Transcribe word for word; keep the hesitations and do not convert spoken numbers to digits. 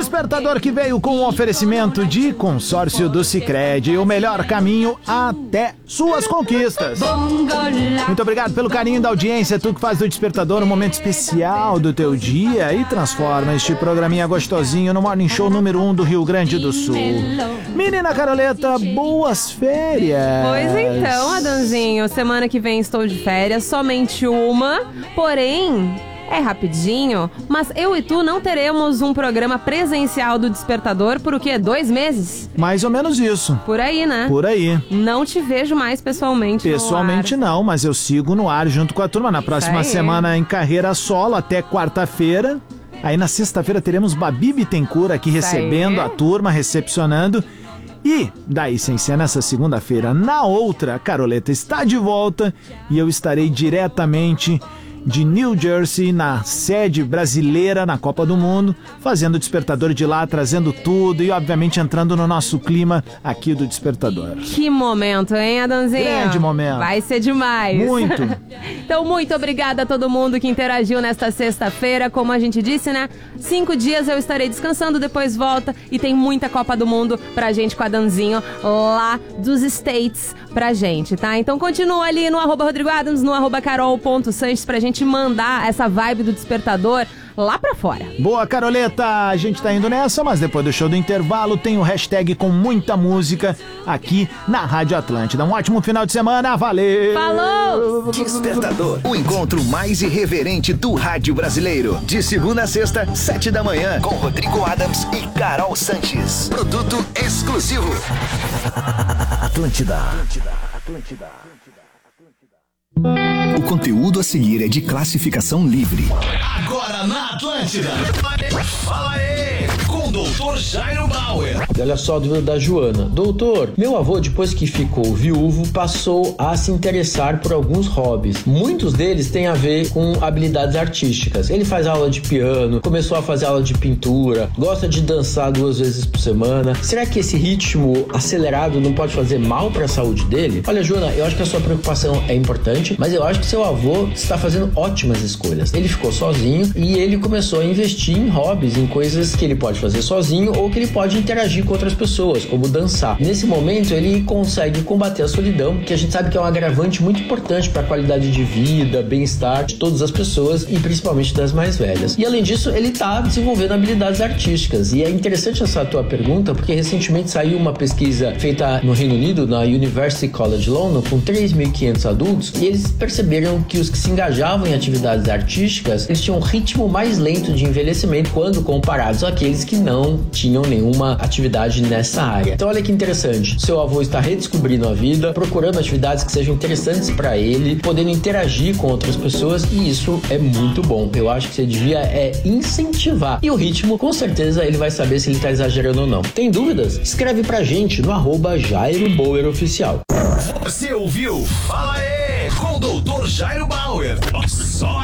Despertador que veio com um oferecimento de Consórcio do Sicredi, o melhor caminho até suas conquistas. Muito obrigado pelo carinho da audiência, tu que faz do Despertador um momento especial do teu dia e transforma este programinha gostosinho no Morning Show número um do Rio Grande do Sul. Menina Caroleta, boas férias! Pois então, Adãozinho, semana que vem estou de férias, somente uma, porém... é rapidinho, mas eu e tu não teremos um programa presencial do Despertador por o quê? Dois meses? Mais ou menos isso. Por aí, né? Por aí. Não te vejo mais pessoalmente Pessoalmente não, mas eu sigo no ar junto com a turma. Na próxima semana em carreira solo, até quarta-feira. Aí na sexta-feira teremos Babi Bittencourt aqui recebendo a turma, recepcionando. E daí, sem ser nessa segunda-feira, na outra, a Caroleta está de volta e eu estarei diretamente de New Jersey, na sede brasileira na Copa do Mundo, fazendo o Despertador de lá, trazendo tudo e, obviamente, entrando no nosso clima aqui do Despertador. Que momento, hein, Adãozinho? Grande momento. Vai ser demais. Muito. Então, muito obrigada a todo mundo que interagiu nesta sexta-feira. Como a gente disse, né? Cinco dias eu estarei descansando, depois volta e tem muita Copa do Mundo pra gente com a Adãozinho lá dos States pra gente, tá? Então, continua ali no arroba Rodrigo Adams, no arroba carol.sanches pra gente mandar essa vibe do Despertador lá pra fora. Boa, Caroleta, a gente tá indo nessa, mas depois do show do intervalo tem o hashtag com muita música aqui na Rádio Atlântida. Um ótimo final de semana, valeu! Falou! Despertador, o encontro mais irreverente do rádio brasileiro. De segunda a sexta, sete da manhã, com Rodrigo Adams e Carol Sanches. Produto exclusivo. Atlântida. Atlântida. Atlântida. O conteúdo a seguir é de classificação livre. Agora na Atlântida. Fala aí, com o doutor Jairo Bauer. E olha só a dúvida da Joana. Doutor, meu avô, depois que ficou viúvo, passou a se interessar por alguns hobbies. Muitos deles têm a ver com habilidades artísticas. Ele faz aula de piano, começou a fazer aula de pintura, gosta de dançar duas vezes por semana. Será que esse ritmo acelerado não pode fazer mal para a saúde dele? Olha, Joana, eu acho que a sua preocupação é importante, mas eu acho que seu avô está fazendo ótimas escolhas. Ele ficou sozinho e ele começou a investir em hobbies, em coisas que ele pode fazer sozinho ou que ele pode interagir com outras pessoas, como dançar. Nesse momento, ele consegue combater a solidão, que a gente sabe que é um agravante muito importante para a qualidade de vida, bem-estar de todas as pessoas e principalmente das mais velhas. E além disso, ele está desenvolvendo habilidades artísticas. E é interessante essa tua pergunta, porque recentemente saiu uma pesquisa feita no Reino Unido, na University College London, com três mil e quinhentos adultos, e eles perceberam que os que se engajavam em atividades artísticas, eles tinham um ritmo mais lento de envelhecimento quando comparados àqueles que não tinham nenhuma atividade nessa área. Então olha que interessante, seu avô está redescobrindo a vida, procurando atividades que sejam interessantes para ele, podendo interagir com outras pessoas, e isso é muito bom. Eu acho que você devia é incentivar. E o ritmo, com certeza, ele vai saber se ele está exagerando ou não. Tem dúvidas? Escreve pra gente no arroba Jairo Bauer Oficial. Você ouviu? Fala aí, com o doutor Jairo Bauer. Só